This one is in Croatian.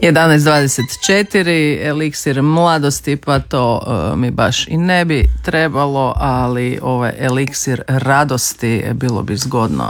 11:24, eliksir mladosti, pa to mi baš i ne bi trebalo, ali ovaj eliksir radosti bilo bi zgodno